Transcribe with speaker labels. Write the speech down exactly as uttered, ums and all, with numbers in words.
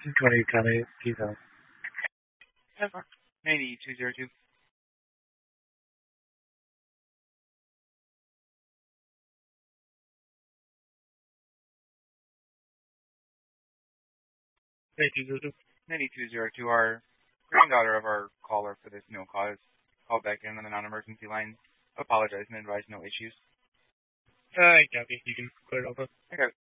Speaker 1: What are you kind of details?
Speaker 2: ninety two zero two. ninety two zero two. Our granddaughter of our caller for this no cause called back in on the non-emergency line. Apologize and advise no issues.
Speaker 1: Uh, copy. You can clear it over.
Speaker 2: I got it.